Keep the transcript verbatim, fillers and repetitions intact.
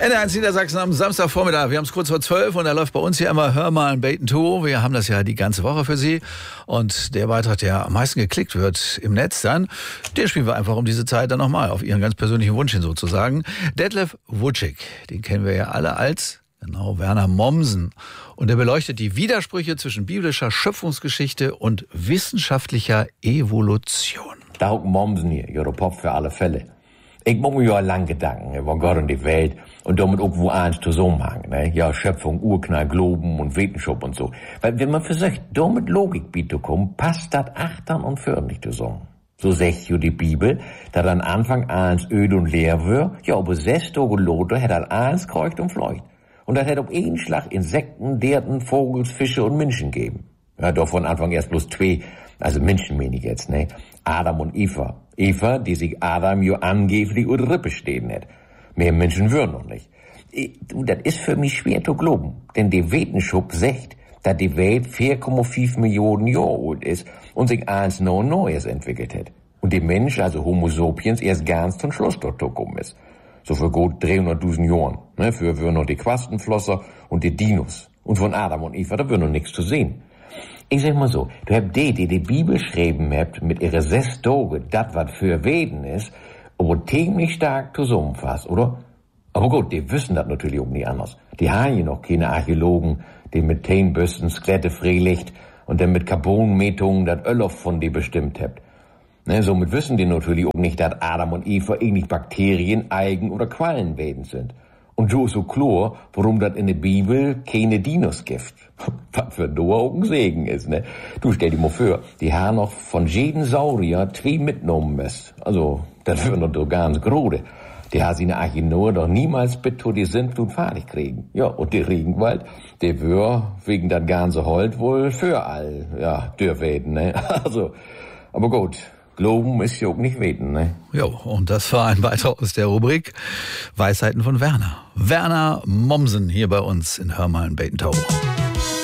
N eins Niedersachsen am Samstagvormittag. Wir haben es kurz vor zwölf und da läuft bei uns hier immer Hör mal ein Bacon to. Wir haben das ja die ganze Woche für Sie. Und der Beitrag, der am meisten geklickt wird im Netz dann, den spielen wir einfach um diese Zeit dann nochmal auf Ihren ganz persönlichen Wunsch hin sozusagen. Detlef Wutschig, den kennen wir ja alle als, genau, Werner Mommsen. Und er beleuchtet die Widersprüche zwischen biblischer Schöpfungsgeschichte und wissenschaftlicher Evolution. Da auch Mommsen hier, ihre Pop für alle Fälle. Ich mache mir ja lang Gedanken über Gott und die Welt und damit irgendwo eins zusammenhängen, ne? Ja, Schöpfung, Urknall, Globen und Wissenschaft und so. Weil wenn man versucht, damit Logik bieten kommt, passt das achtern und fördern nicht zusammen. So sagt ja die Bibel, dass an Anfang eins öd und leer wär, ja, aber sechs Tage Lothar hätte er eins kreucht und fleucht. Und das hätte auf einen Schlag Insekten, Derten, Vogels, Fische und Menschen geben. Ja, doch von Anfang erst bloß zwei, also Menschen meine ich jetzt, ne? Adam und Eva. Eva, die sich Adam jo angeblich über die Rippe stehen hat. Mehr Menschen würden noch nicht. Ich, du, das ist für mich schwer zu glauben. Denn die Wissenschaft sagt, dass die Welt vier Komma fünf Millionen Jahre alt ist und sich eins noch Neues entwickelt hat. Und der Mensch, also Homo sapiens, erst ganz zum Schluss dort gekommen ist. So für gut dreihunderttausend Jahren. Ne, für würden noch die Quastenflosser und die Dinos. Und von Adam und Eva, da würden noch nichts zu sehen. Ich sag mal so, du habt die, die die Bibel schreiben habt, mit ihre sechs Tage, das was für Weden ist, aber ziemlich stark zusammenfasst, oder? Aber gut, die wissen das natürlich auch nicht anders. Die haben ja noch keine Archäologen, die mit Teenbüsten Skelette freilegt und dann mit Carbonmetungen das Öl von die bestimmt habt. Ne, somit wissen die natürlich auch nicht, dass Adam und Eva ähnlich Bakterien, Algen oder Quallenwesen sind. Und so ist so klar, warum das in der Bibel keine Dinos gibt. Was für Noah auch ein Segen ist, ne? Du stell dir mal vor, die haben noch von jedem Saurier zwei mitgenommen ist. Also, das wäre noch ganz grode. Die haben sie in der Arche Noah doch niemals bitte die Sintflut fertig kriegen. Ja, und der Regenwald, der wär wegen das ganze Holz wohl für all, ja, dürfen, ne? Also, aber gut. Glauben ist ja auch nicht weten, ne? Jo, und das war ein Beitrag aus der Rubrik Weisheiten von Werner. Werner Mommsen hier bei uns in Hör mal ein Bacon to.